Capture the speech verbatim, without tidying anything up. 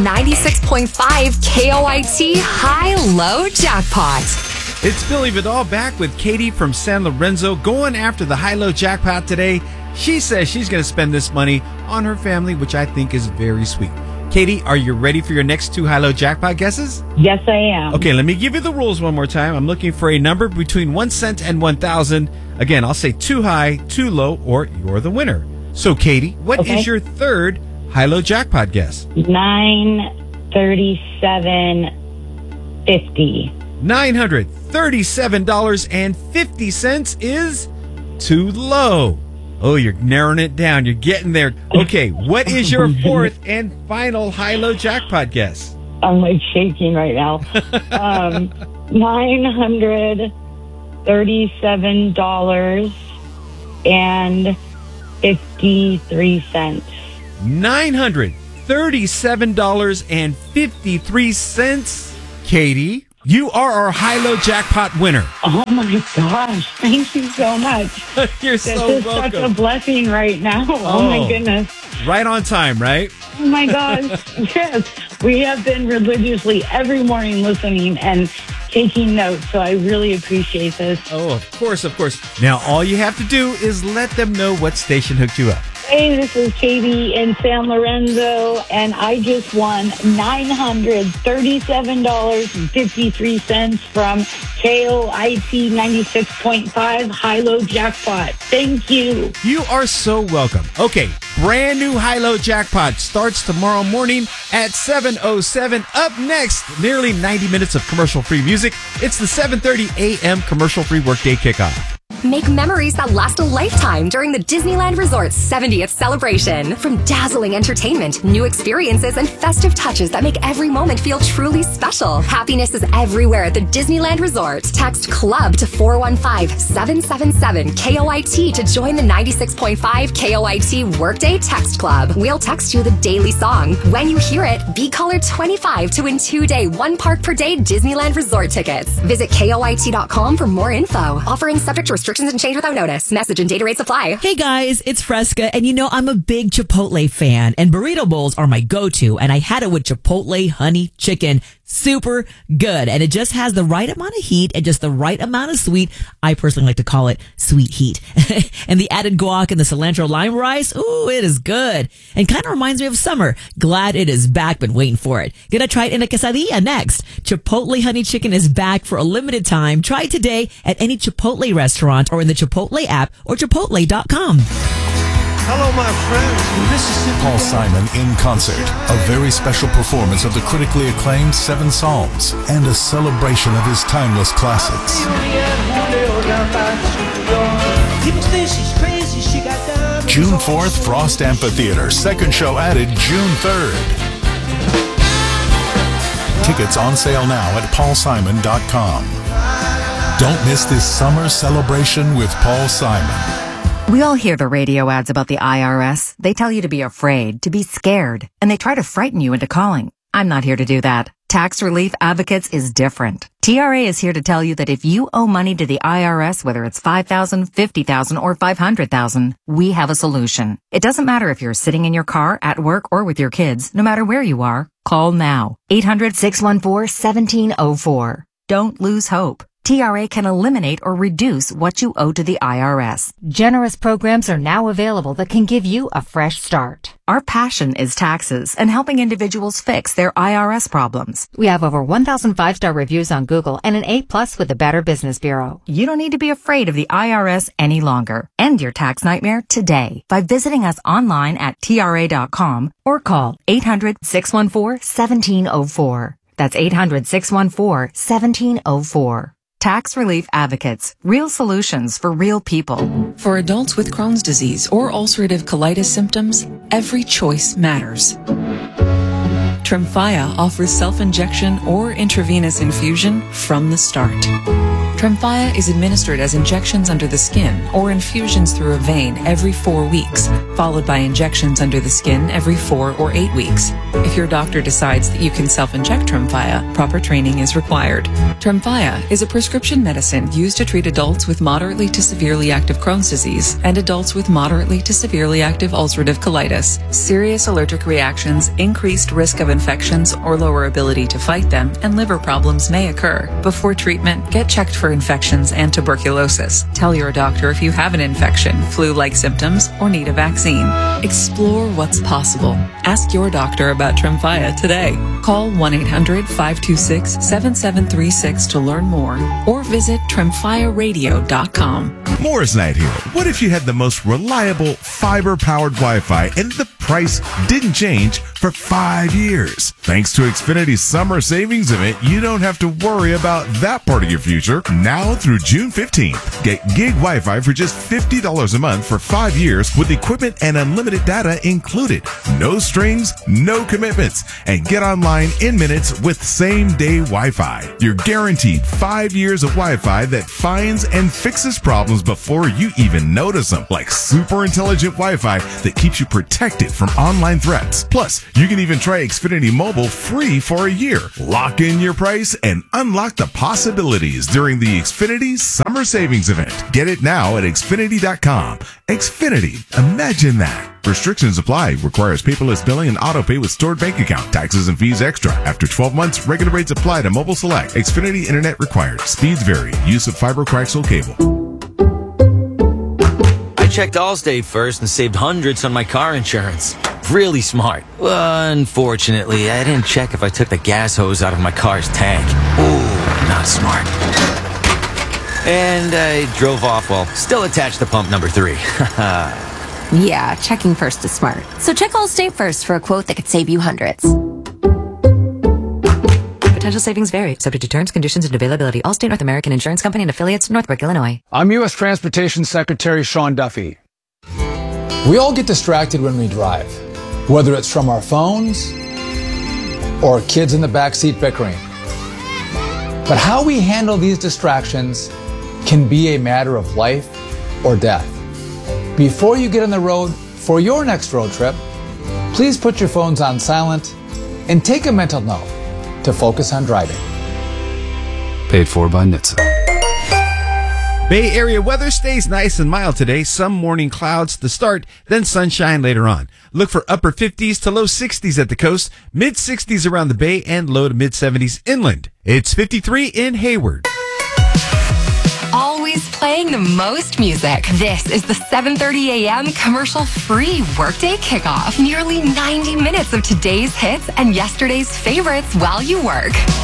ninety-six point five K O I T High-Low Jackpot. It's Billy Vidal back with Katie from San Lorenzo going after the high-low jackpot today. She says she's going to spend this money on her family, which I think is very sweet. Katie, are you ready for your next two high-low jackpot guesses? Yes, I am. Okay, let me give you the rules one more time. I'm looking for a number between one cent and one thousand. Again, I'll say too high, too low, or you're the winner. So, Katie, what Okay. is your third high-low jackpot guess? Nine thirty-seven fifty. nine hundred thirty-seven dollars and fifty cents is too low. Oh, you're narrowing it down. You're getting there. Okay, what is your fourth and final high-low jackpot guess? I'm like shaking right now. um, Nine hundred thirty-seven dollars and fifty-three cents. nine hundred thirty-seven dollars and fifty-three cents. Katie, you are our high-low jackpot winner. Oh my gosh! Thank you so much. You're This so is welcome. such a blessing right now. Oh, Oh. my goodness. Right on time, right? Oh my gosh. Yes. We have been religiously every morning listening and taking notes, so I really appreciate this. Oh, of course, of course. Now, all you have to do is let them know what station hooked you up. Hey, this is Katie in San Lorenzo, and I just won nine hundred thirty-seven dollars and fifty-three cents from K O I T ninety-six point five High-Low Jackpot. Thank you. You are so welcome. Okay, brand new high-low jackpot starts tomorrow morning at seven oh seven. Up next, nearly ninety minutes of commercial-free music. It's the seven thirty a.m. commercial-free workday kickoff. Make memories that last a lifetime during the Disneyland Resort's seventieth celebration. From dazzling entertainment, new experiences, and festive touches that make every moment feel truly special. Happiness is everywhere at the Disneyland Resort. Text CLUB to four one five, seven seven seven, K O I T to join the ninety-six point five K O I T Workday Text Club. We'll text you the daily song. When you hear it, be caller twenty-five to win two-day, one-park per day Disneyland Resort tickets. Visit K O I T dot com for more info. Offering subject to restrictions and change without notice. Message and data rates apply. Hey guys, it's Fresca, and you know I'm a big Chipotle fan, and burrito bowls are my go-to, and I had it with Chipotle honey chicken. Super good, and it just has the right amount of heat and just the right amount of sweet. I personally like to call it sweet heat. And the added guac and the cilantro lime rice, ooh, it is good. And kind of reminds me of summer. Glad it is back, been waiting for it. Gonna try it in a quesadilla next. Chipotle honey chicken is back for a limited time. Try it today at any Chipotle restaurant or in the Chipotle app or chipotle dot com. Hello, my friends from Mississippi. Paul Simon in concert, a very special performance of the critically acclaimed Seven Psalms and a celebration of his timeless classics. June fourth, Frost Amphitheater. Second show added June third. Tickets on sale now at paul simon dot com. Don't miss this summer celebration with Paul Simon. We all hear the radio ads about the I R S. They tell you to be afraid, to be scared, and they try to frighten you into calling. I'm not here to do that. Tax Relief Advocates is different. T R A is here to tell you that if you owe money to the I R S, whether it's five thousand dollars, fifty thousand dollars, or five hundred thousand dollars, we have a solution. It doesn't matter if you're sitting in your car, at work, or with your kids. No matter where you are, call now. eight hundred, six one four, one seven zero four. Don't lose hope. T R A can eliminate or reduce what you owe to the I R S. Generous programs are now available that can give you a fresh start. Our passion is taxes and helping individuals fix their I R S problems. We have over one thousand five-star reviews on Google and an A plus with the Better Business Bureau. You don't need to be afraid of the I R S any longer. End your tax nightmare today by visiting us online at T R A dot com or call eight hundred, six one four, one seven zero four. That's eight hundred, six one four, one seven zero four. Tax Relief Advocates. Real solutions for real people. For adults with Crohn's disease or ulcerative colitis symptoms, every choice matters. Tremfya offers self-injection or intravenous infusion from the start. Tremfya is administered as injections under the skin or infusions through a vein every four weeks, followed by injections under the skin every four or eight weeks. If your doctor decides that you can self-inject Tremfya, proper training is required. Tremfya is a prescription medicine used to treat adults with moderately to severely active Crohn's disease and adults with moderately to severely active ulcerative colitis. Serious allergic reactions, increased risk of infections or lower ability to fight them, and liver problems may occur. Before treatment, get checked for infections and tuberculosis. Tell your doctor if you have an infection, flu-like symptoms, or need a vaccine. Explore what's possible. Ask your doctor about Tremfya today. Call one eight hundred, five two six, seven seven three six to learn more or visit tremfya radio dot com. Morris Knight here. What if you had the most reliable fiber-powered Wi-Fi and the price didn't change for five years? Thanks to Xfinity's summer savings event, you don't have to worry about that part of your future. Now through June fifteenth, get gig Wi-Fi for just fifty dollars a month for five years with equipment and unlimited data included. No strings, no commitments, and get online in minutes with same-day Wi-Fi. You're guaranteed five years of Wi-Fi that finds and fixes problems before you even notice them, like super intelligent Wi-Fi that keeps you protected from online threats. Plus, you can even try Xfinity Mobile free for a year. Lock in your price and unlock the possibilities during the Xfinity Summer Savings Event. Get it now at Xfinity dot com. Xfinity, imagine that. Restrictions apply. Requires paperless billing and auto pay with stored bank account. Taxes and fees extra. After twelve months, regular rates apply to Mobile Select. Xfinity Internet required. Speeds vary. Use of fiber coaxial cable. I checked Allstate first and saved hundreds on my car insurance. Really smart. Well, unfortunately, I didn't check if I took the gas hose out of my car's tank. Ooh, not smart. And I drove off while still attached to pump number three. Yeah, checking first is smart. So check Allstate first for a quote that could save you hundreds. Potential savings vary, subject to terms, conditions, and availability. Allstate North American Insurance Company and affiliates, Northbrook, Illinois. I'm U S Transportation Secretary Sean Duffy. We all get distracted when we drive, whether it's from our phones or kids in the backseat bickering. But how we handle these distractions can be a matter of life or death. Before you get on the road for your next road trip, please put your phones on silent and take a mental note to focus on driving. Paid for by N H T S A. Bay Area weather stays nice and mild today. Some morning clouds to start, then sunshine later on. Look for upper fifties to low sixties at the coast, mid sixties around the Bay, and low to mid seventies inland. It's fifty-three in Hayward. Always playing the most music. This is the seven thirty a.m. commercial-free workday kickoff. Nearly ninety minutes of today's hits and yesterday's favorites while you work.